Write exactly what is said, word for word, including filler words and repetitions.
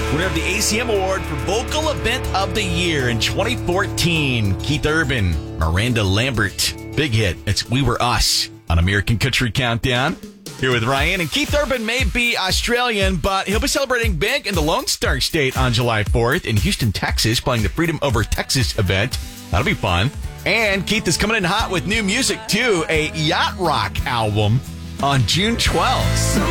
winner of the A C M Award for Vocal Event of the Year in twenty fourteen. Keith Urban, Miranda Lambert. Big hit. It's We Were Us on American Country Countdown. Here with Ryan. And Keith Urban may be Australian, but he'll be celebrating big in the Lone Star State on July fourth in Houston, Texas, playing the Freedom Over Texas event. That'll be fun. And Keith is coming in hot with new music, too. A yacht rock album on June twelfth.